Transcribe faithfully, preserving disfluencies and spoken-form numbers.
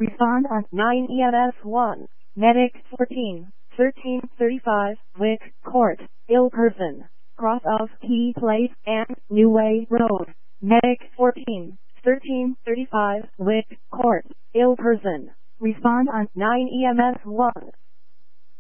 Respond on nine E M S one. Medic fourteen, thirteen thirty-five, Wick Court, ill person, cross of Key Place and New Way Road. Medic fourteen, thirteen thirty-five, Wick Court, ill person. Respond on nine E M S one.